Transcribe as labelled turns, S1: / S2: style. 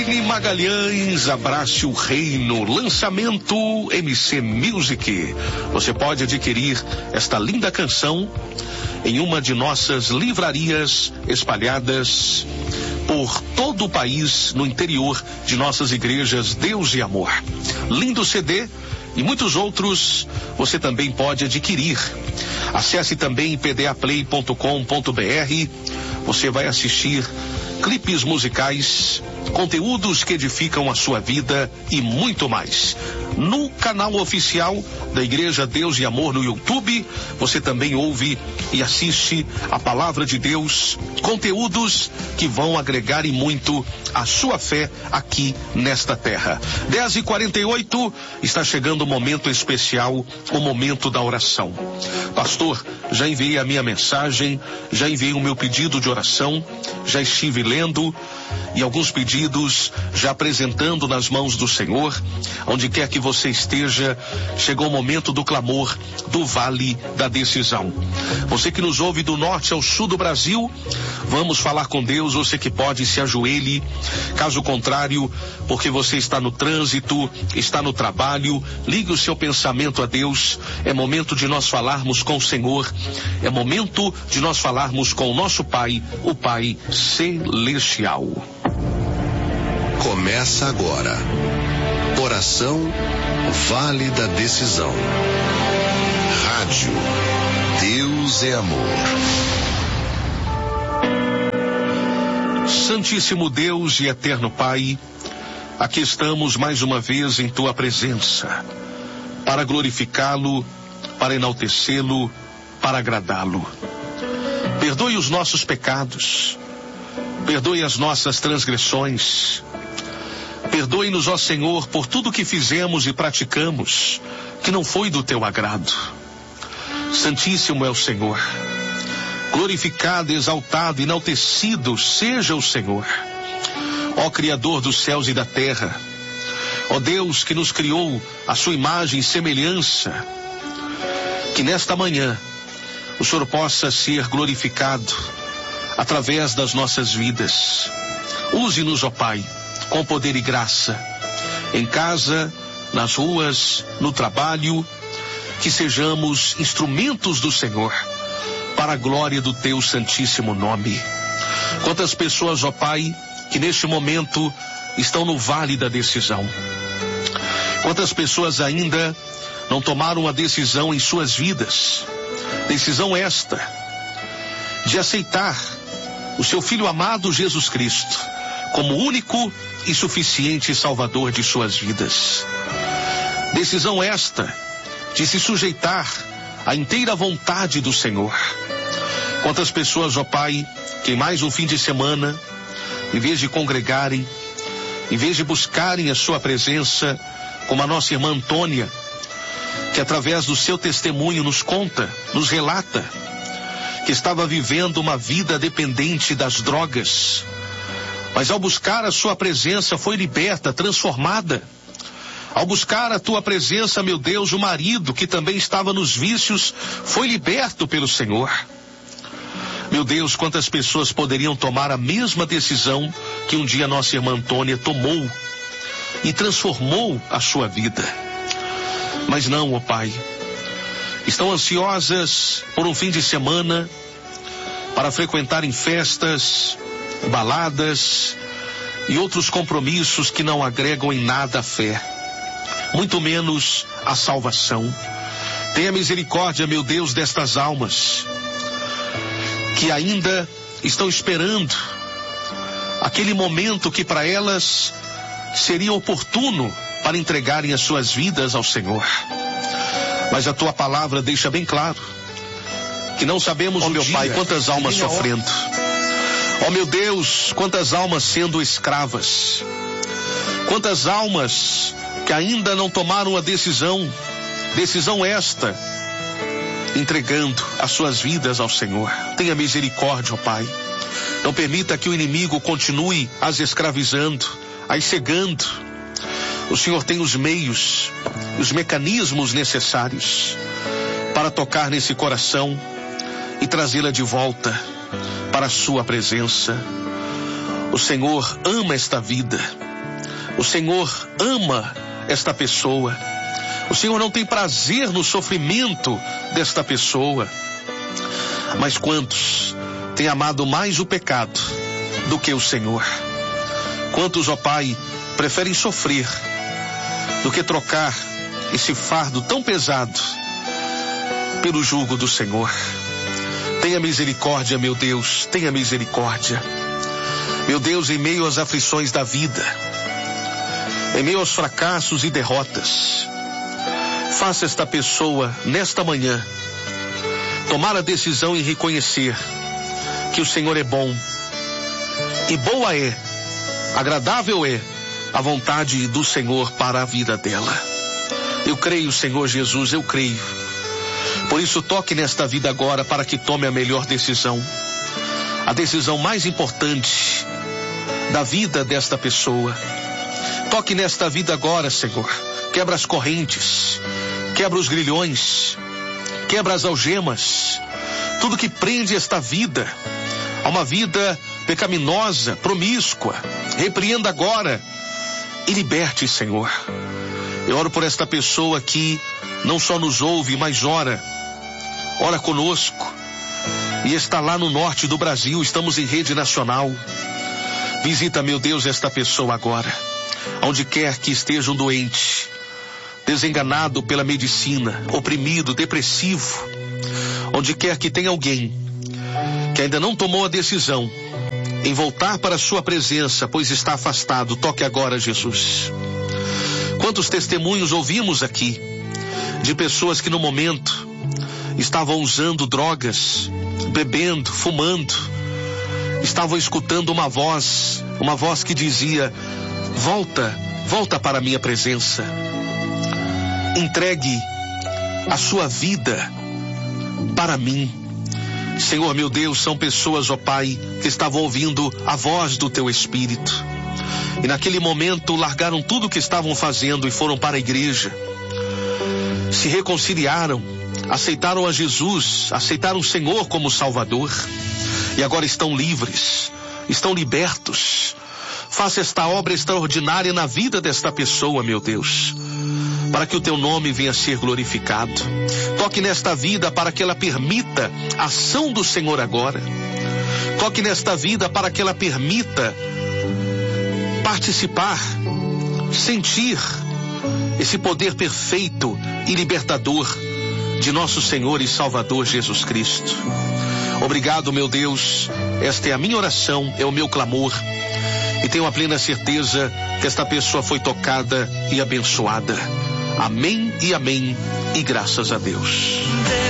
S1: Aline Magalhães, Abrace o Reino, lançamento MC Music. Você pode adquirir esta linda canção em uma de nossas livrarias espalhadas por todo o país, no interior de nossas igrejas Deus e Amor. Lindo CD e muitos outros você também pode adquirir. Acesse também pdaplay.com.br. Você vai assistir clipes musicais, conteúdos que edificam a sua vida e muito mais. No canal oficial da Igreja Deus e Amor no YouTube, você também ouve e assiste a Palavra de Deus, conteúdos que vão agregar e muito a sua fé aqui nesta terra. 10h48, está chegando o momento especial, o momento da oração. Pastor, já enviei a minha mensagem, já enviei o meu pedido de oração, já estive lendo e alguns pedidos já apresentando nas mãos do Senhor. Onde quer que você esteja, chegou o momento do clamor do Vale da Decisão. Você que nos ouve do norte ao sul do Brasil, vamos falar com Deus. Você que pode, se ajoelhe. Caso contrário, porque você está no trânsito, está no trabalho, ligue o seu pensamento a Deus. É momento de nós falarmos com o Senhor. É momento de nós falarmos com o nosso Pai, o Pai Celestial.
S2: Começa agora. Oração Vale da Decisão. Rádio Deus é Amor.
S1: Santíssimo Deus e eterno Pai, aqui estamos mais uma vez em Tua presença, para glorificá-lo, para enaltecê-lo, para agradá-lo. Perdoe os nossos pecados, perdoe as nossas transgressões. Perdoe-nos, ó Senhor, por tudo que fizemos e praticamos que não foi do Teu agrado. Santíssimo é o Senhor. Glorificado, exaltado, enaltecido seja o Senhor. Ó Criador dos céus e da terra. Ó Deus que nos criou a sua imagem e semelhança. Que nesta manhã o Senhor possa ser glorificado através das nossas vidas. Use-nos, ó Pai, com poder e graça, em casa, nas ruas, no trabalho, que sejamos instrumentos do Senhor, para a glória do Teu santíssimo nome. Quantas pessoas, ó Pai, que neste momento estão no vale da decisão. Quantas pessoas ainda não tomaram a decisão em suas vidas. Decisão esta, de aceitar o seu Filho amado Jesus Cristo como único e suficiente Salvador de suas vidas. Decisão esta de se sujeitar à inteira vontade do Senhor. Quantas pessoas, ó Pai, que em mais um fim de semana, em vez de congregarem, em vez de buscarem a sua presença, como a nossa irmã Antônia, que através do seu testemunho nos conta, nos relata, que estava vivendo uma vida dependente das drogas, mas ao buscar a sua presença foi liberta, transformada. Ao buscar a tua presença, meu Deus, o marido que também estava nos vícios foi liberto pelo Senhor. Meu Deus, quantas pessoas poderiam tomar a mesma decisão que um dia nossa irmã Antônia tomou e transformou a sua vida. Mas não, ó Pai, estão ansiosas por um fim de semana para frequentarem festas, baladas e outros compromissos que não agregam em nada a fé, muito menos a salvação. Tenha misericórdia, meu Deus, destas almas que ainda estão esperando aquele momento que para elas seria oportuno para entregarem as suas vidas ao Senhor. Mas a tua palavra deixa bem claro que não sabemos, ó meu Pai, quantas almas sofrendo. Ó meu Deus, quantas almas sendo escravas. Quantas almas que ainda não tomaram a decisão esta, entregando as suas vidas ao Senhor. Tenha misericórdia, ó Pai. Não permita que o inimigo continue as escravizando, as cegando. O Senhor tem os meios, os mecanismos necessários para tocar nesse coração e trazê-la de volta para a sua presença. O Senhor ama esta vida. O Senhor ama esta pessoa. O Senhor não tem prazer no sofrimento desta pessoa. Mas quantos têm amado mais o pecado do que o Senhor? Quantos, ó Pai, preferem sofrer do que trocar esse fardo tão pesado pelo jugo do Senhor? Tenha misericórdia, meu Deus, tenha misericórdia. Meu Deus, em meio às aflições da vida, em meio aos fracassos e derrotas, faça esta pessoa, nesta manhã, tomar a decisão e reconhecer que o Senhor é bom. E boa é, agradável é a vontade do Senhor para a vida dela. Eu creio, Senhor Jesus, eu creio. Por isso, toque nesta vida agora para que tome a melhor decisão. A decisão mais importante da vida desta pessoa. Toque nesta vida agora, Senhor. Quebra as correntes, quebra os grilhões, quebra as algemas, tudo que prende esta vida a uma vida pecaminosa, promíscua. Repreenda agora e liberte, Senhor. Eu oro por esta pessoa que não só nos ouve, mas ora conosco, e está lá no norte do Brasil. Estamos em rede nacional. Visita, meu Deus, esta pessoa agora, onde quer que esteja um doente, desenganado pela medicina, oprimido, depressivo, onde quer que tenha alguém que ainda não tomou a decisão em voltar para a sua presença, pois está afastado, toque agora, Jesus. Quantos testemunhos ouvimos aqui de pessoas que no momento estavam usando drogas, bebendo, fumando, estavam escutando uma voz que dizia: volta para a minha presença. Entregue a sua vida para mim. Senhor, meu Deus, são pessoas, ó Pai, que estavam ouvindo a voz do Teu Espírito. E naquele momento largaram tudo o que estavam fazendo e foram para a igreja. Se reconciliaram, aceitaram a Jesus, aceitaram o Senhor como Salvador. E agora estão livres, estão libertos. Faça esta obra extraordinária na vida desta pessoa, meu Deus, para que o Teu nome venha a ser glorificado. Toque nesta vida para que ela permita a ação do Senhor agora. Toque nesta vida para que ela permita participar, sentir esse poder perfeito e libertador de nosso Senhor e Salvador Jesus Cristo. Obrigado, meu Deus. Esta é a minha oração, é o meu clamor. E tenho a plena certeza que esta pessoa foi tocada e abençoada. Amém e amém. E graças a Deus.